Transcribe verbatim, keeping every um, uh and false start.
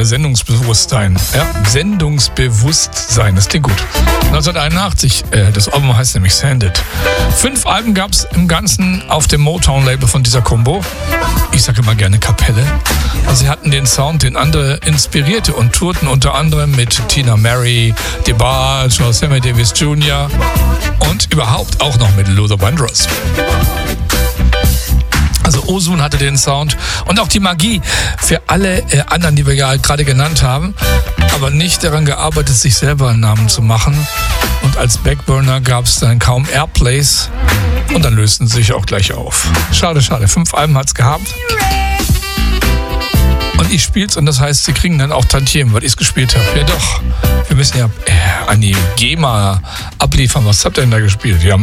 mehr Sendungsbewusstsein. Ja, Sendungsbewusstsein, das klingt gut. neunzehnhunderteinundachtzig, äh, das Album heißt nämlich Sanded. Fünf Alben gab es im Ganzen auf dem Motown-Label von dieser Combo. Ich sage immer gerne Kapelle. Also sie hatten den Sound, den andere inspirierte und tourten unter anderem mit Tina Mary, DeBarge, Sammy Davis Junior und überhaupt auch noch mit Luther Vandross. Also Ozone hatte den Sound und auch die Magie für alle äh, anderen, die wir ja gerade genannt haben, aber nicht daran gearbeitet, sich selber einen Namen zu machen. Und als Backburner gab es dann kaum Airplays und dann lösten sie sich auch gleich auf. Schade, schade. Fünf Alben hat's gehabt. Und ich spiel's und das heißt, sie kriegen dann auch Tantiemen, weil ich's gespielt habe. Ja doch, wir müssen ja äh, an die GEMA abliefern. Was habt ihr denn da gespielt? Ja,